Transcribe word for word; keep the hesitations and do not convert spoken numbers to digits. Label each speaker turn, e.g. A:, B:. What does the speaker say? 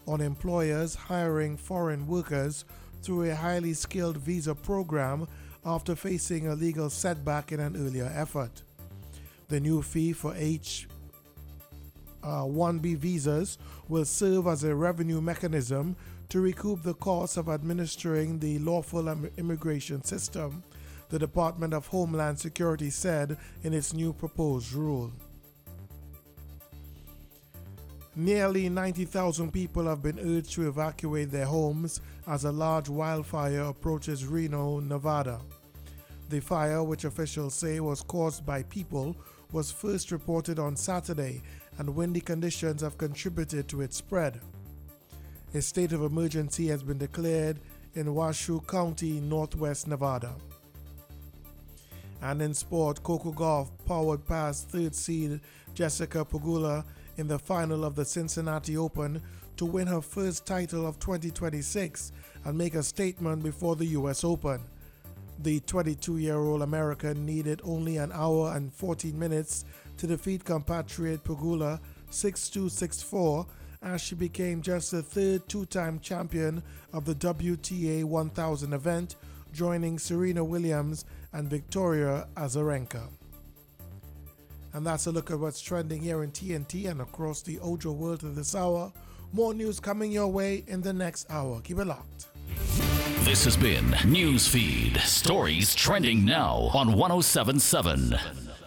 A: on employers hiring foreign workers through a highly skilled visa program after facing a legal setback in an earlier effort. The new fee for H one B visas will serve as a revenue mechanism to recoup the costs of administering the lawful immigration system, the Department of Homeland Security said in its new proposed rule. Nearly ninety thousand people have been urged to evacuate their homes as a large wildfire approaches Reno, Nevada. The fire, which officials say was caused by people, was first reported on Saturday, and windy conditions have contributed to its spread. A state of emergency has been declared in Washoe County, northwest Nevada. And in sport, Coco Gauff powered past third seed Jessica Pegula in the final of the Cincinnati Open to win her first title of twenty twenty-six and make a statement before the U S Open. The twenty-two-year-old American needed only an hour and fourteen minutes to defeat compatriot Pegula six two six four as she became just the third two-time champion of the W T A one thousand event, joining Serena Williams and Victoria Azarenka. And that's a look at what's trending here in T N T and across the Ojo world at this hour. More news coming your way in the next hour. Keep it locked.
B: This has been Newsfeed, stories trending now on one oh seven point seven.